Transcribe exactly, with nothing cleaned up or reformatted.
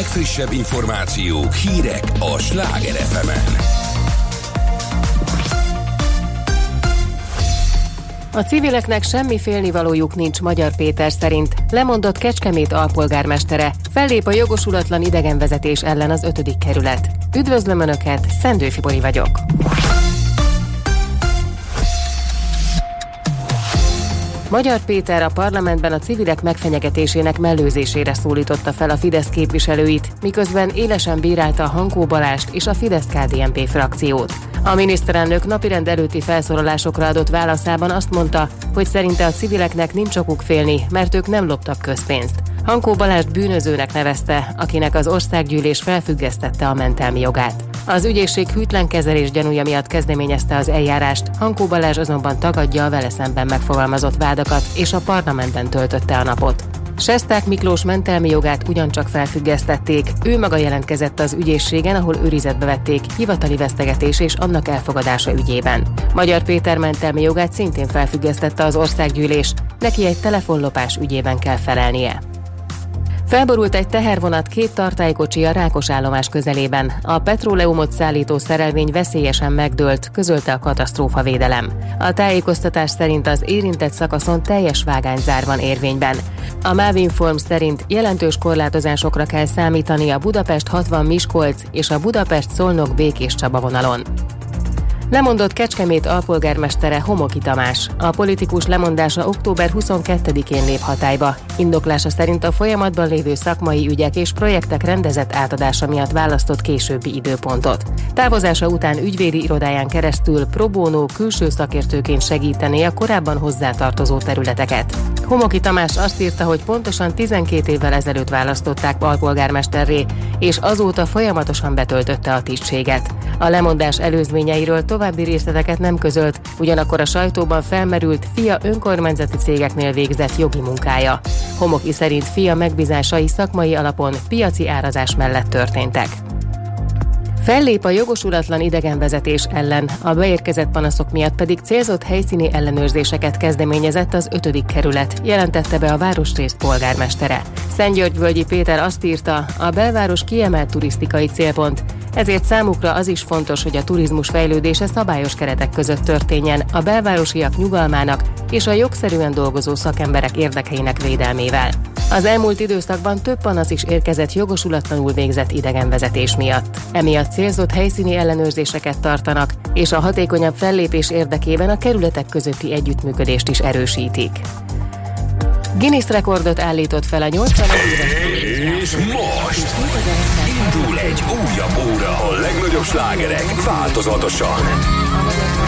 legfrissebb információk, hírek a Sláger ef emen. A civileknek semmi félnivalójuk nincs, Magyar Péter szerint. Lemondott Kecskemét alpolgármestere. Fellép a jogosulatlan idegenvezetés ellen az ötödik kerület. Üdvözlöm Önöket, Szendőfi Bori vagyok. Magyar Péter a parlamentben a civilek megfenyegetésének mellőzésére szólította fel a Fidesz képviselőit, miközben élesen bírálta Hankó Balást és a Fidesz-ká dé en pé frakciót. A miniszterelnök napirend előtti felszólalásokra adott válaszában azt mondta, hogy szerinte a civileknek nincs okuk félni, mert ők nem loptak közpénzt. Hankó Balást bűnözőnek nevezte, akinek az országgyűlés felfüggesztette a mentelmi jogát. Az ügyészség hűtlen kezelés gyanúja miatt kezdeményezte az eljárást, Hankó Balázs azonban tagadja a vele szemben megfogalmazott vádakat, és a parlamentben töltötte a napot. Sesták Miklós mentelmi jogát ugyancsak felfüggesztették, ő maga jelentkezett az ügyészségen, ahol őrizetbe vették hivatali vesztegetés és annak elfogadása ügyében. Magyar Péter mentelmi jogát szintén felfüggesztette az országgyűlés, neki egy telefonlopás ügyében kell felelnie. Felborult egy tehervonat két tartálykocsi a Rákos-állomás közelében. A petróleumot szállító szerelvény veszélyesen megdőlt, közölte a katasztrófavédelem. A tájékoztatás szerint az érintett szakaszon teljes vágányzár van érvényben. A Mávinform szerint jelentős korlátozásokra kell számítani a Budapest hatvan Miskolc és a Budapest-Szolnok Békés Csaba vonalon. Lemondott Kecskemét alpolgármestere, Homoki Tamás. A politikus lemondása október huszonkettedikén lép hatályba. Indoklása szerint a folyamatban lévő szakmai ügyek és projektek rendezett átadása miatt választott későbbi időpontot. Távozása után ügyvédi irodáján keresztül pro bono külső szakértőként segítené a korábban hozzátartozó területeket. Homoki Tamás azt írta, hogy pontosan tizenkét évvel ezelőtt választották alpolgármesterré, és azóta folyamatosan betöltötte a tisztséget. A lemondás előzményeiről további részleteket nem közölt, ugyanakkor a sajtóban felmerült fia önkormányzati cégeknél végzett jogi munkája. Homoki szerint fia megbízásai szakmai alapon piaci árazás mellett történtek. Fellép a jogosulatlan idegenvezetés ellen, a beérkezett panaszok miatt pedig célzott helyszíni ellenőrzéseket kezdeményezett az ötödik kerület, jelentette be a városrész polgármestere. Szentgyörgyvölgyi Péter azt írta, a belváros kiemelt turisztikai célpont, ezért számukra az is fontos, hogy a turizmus fejlődése szabályos keretek között történjen, a belvárosiak nyugalmának és a jogszerűen dolgozó szakemberek érdekeinek védelmével. Az elmúlt időszakban több panasz is érkezett jogosulatlanul végzett idegenvezetés miatt. Emiatt célzott helyszíni ellenőrzéseket tartanak, és a hatékonyabb fellépés érdekében a kerületek közötti együttműködést is erősítik. Guinness rekordot állított fel a nyolcvanegy éves. És most indul egy újabb óra, a legnagyobb slágerek változatosan.